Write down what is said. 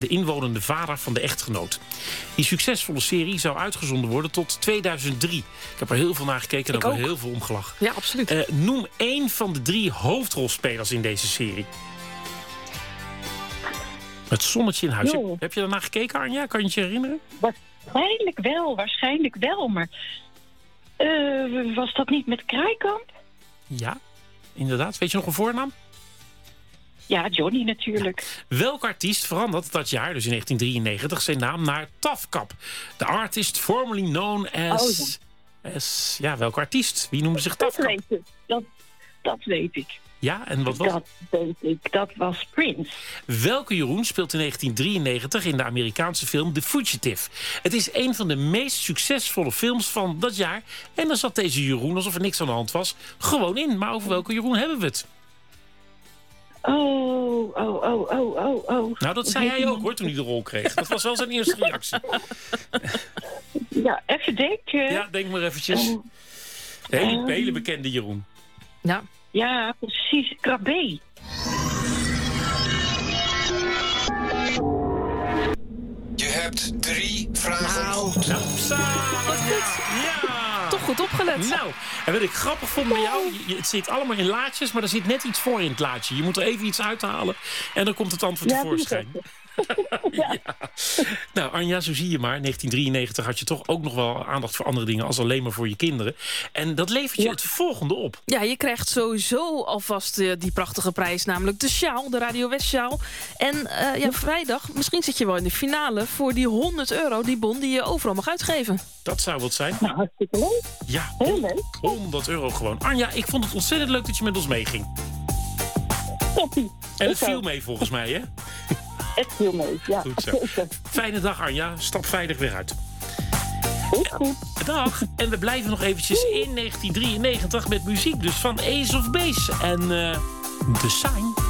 de inwonende vader van de echtgenoot. Die succesvolle serie zou uitgezonden worden tot 2003. Ik heb er heel veel naar gekeken en ook heel veel omgelachen. Ja, absoluut. Noem 1 van de 3 hoofdrolspelers in deze serie. Het zonnetje in huis. Heb je daarnaar gekeken, Anja? Kan je het je herinneren? Waarschijnlijk wel. Maar was dat niet met Kraaikamp? Ja, inderdaad. Weet je nog een voornaam? Ja, Johnny natuurlijk. Ja. Welk artiest veranderde dat jaar, dus in 1993, zijn naam naar Tafkap? De artist formerly known as... Ja, welk artiest? Wie noemde zich Tafkap? Dat weet ik. Ja, en wat was dat? Weet ik. Dat was Prince. Welke Jeroen speelt in 1993 in de Amerikaanse film The Fugitive? Het is een van de meest succesvolle films van dat jaar. En daar zat deze Jeroen, alsof er niks aan de hand was, gewoon in. Maar over welke Jeroen hebben we het? Oh. Nou, dat zei hij ook, hoor, toen hij de rol kreeg. Dat was wel zijn eerste reactie. Ja, even denken. Ja, denk maar eventjes. De hele bekende Jeroen. Ja, precies. Krabbe. Je hebt 3 vragen goed. Nou, Ja. Toch goed opgelet. Nou, en wat ik grappig vond bij jou, het zit allemaal in laadjes, maar er zit net iets voor in het laadje. Je moet er even iets uithalen en dan komt het antwoord tevoorschijn. Ja. Nou, Anja, zo zie je maar. 1993 had je toch ook nog wel aandacht voor andere dingen als alleen maar voor je kinderen. En dat levert je het volgende op. Ja, je krijgt sowieso alvast die prachtige prijs, namelijk de sjaal, de Radio West sjaal. En vrijdag, misschien zit je wel in de finale voor die €100, die bon die je overal mag uitgeven. Dat zou wat zijn. Nou, hartstikke leuk. Ja, heel leuk. €100 gewoon. Anja, ik vond het ontzettend leuk dat je met ons meeging. Toppie. En het viel mee volgens mij, hè? Het viel mee, ja. Goed zo. Fijne dag, Anja. Stap veilig weer uit. Goed. Dag. En we blijven nog eventjes in 1993 met muziek. Dus van Ace of Base en The Sign.